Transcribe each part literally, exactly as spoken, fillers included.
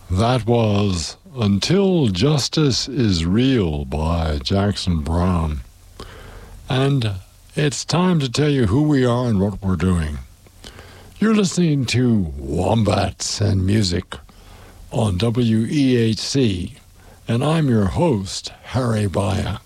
That was Until Justice is Real by Jackson Browne. And it's time to tell you who we are and what we're doing. You're listening to Wombats and Music on W E H C, and I'm your host, Harry Baya.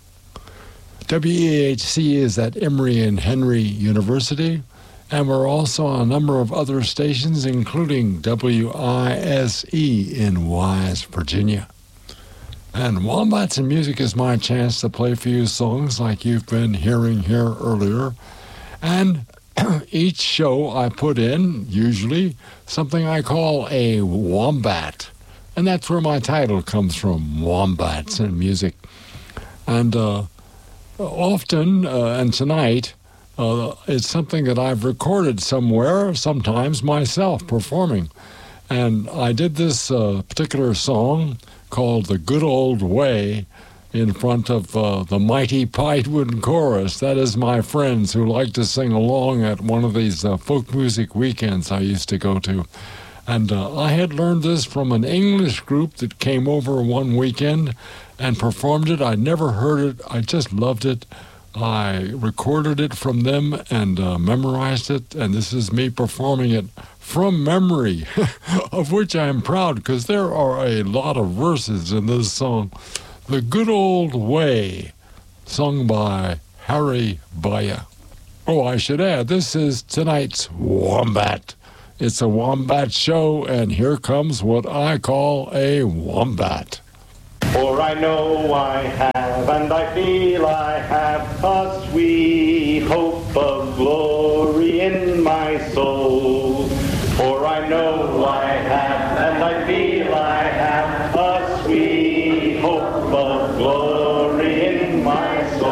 W E H C is at Emory and Henry University, and we're also on a number of other stations, including W I S E in Wise, Virginia. And Wombats and Music is my chance to play for you songs like you've been hearing here earlier. And each show I put in, usually, something I call a wombat. And that's where my title comes from, Wombats and Music. And uh, often, uh, and tonight, Uh, it's something that I've recorded somewhere, sometimes myself performing. And I did this uh, particular song called The Good Old Way in front of uh, the Mighty Pinewood Chorus. That is my friends who like to sing along at one of these uh, folk music weekends I used to go to. And uh, I had learned this from an English group that came over one weekend and performed it. I'd never heard it. I just loved it. I recorded it from them and uh, memorized it, and this is me performing it from memory, of which I am proud because there are a lot of verses in this song. The Good Old Way, sung by Harry Baya. Oh, I should add, this is tonight's Wombat. It's a Wombat show, and here comes what I call a Wombat. For I know I have, and I feel I have a sweet hope of glory in my soul. For I know I have, and I feel I have a sweet hope of glory in my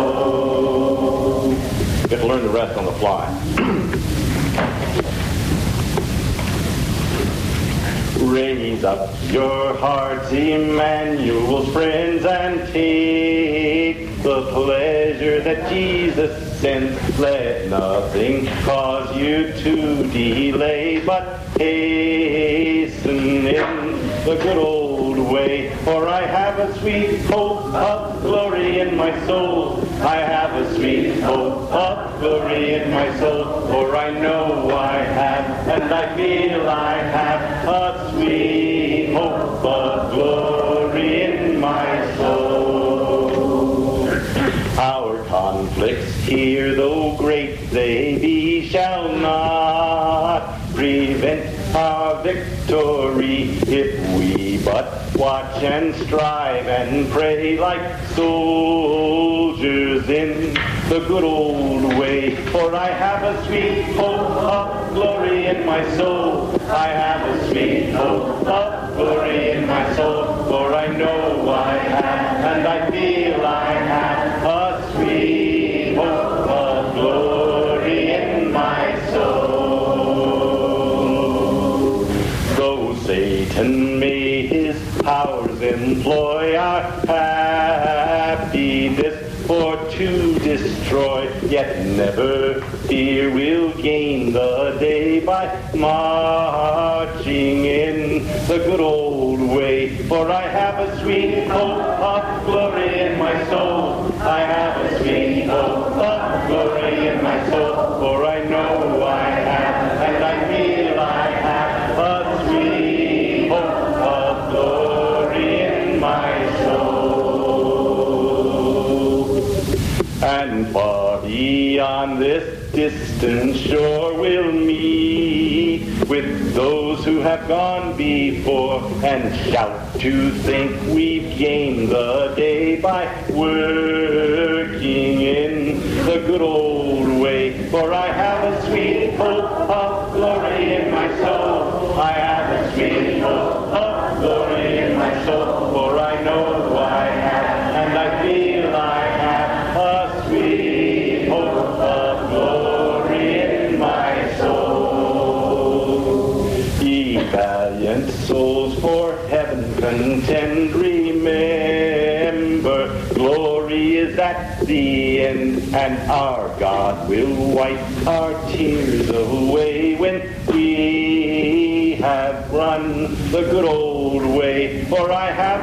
soul. You have to learn the rest on the fly. Raise up your hearts, Emmanuel's friends, and take the pleasure that Jesus sends. Let nothing cause you to delay, but hasten in the good old way. For I have a sweet hope of glory in my soul. I have a sweet hope of glory in my soul. For I know I have, and I feel I have a sweet hope of glory in my soul. Our conflicts here, though great they be, shall not prevent our victory if we but watch and strive and pray like soldiers in the good old way. For I have a sweet hope of glory in my soul. I have a sweet hope of glory in my soul. For I know I have, and I feel I have a sweet hope of glory in my soul. Though Satan may his powers employ our happiness for to destroy, yet never fear we'll gain the day by marching in the good old way. For I have a sweet hope of glory in my soul. I have a sweet hope of glory in my soul. For I know I have, and I feel I have a sweet hope of glory in my soul. And far beyond this distant shore we'll meet with those who have gone before, and shout to think we've gained the day by working in the good old way. For I have a sweet hope of glory in my soul. I have a sweet hope of glory in my soul. For I know I have, and I feel I have a sweet hope of glory in my soul. Ye valiant souls, for heaven contend, remember, glory is at the end, and our God will wipe our tears away when we have run the good old way, for I have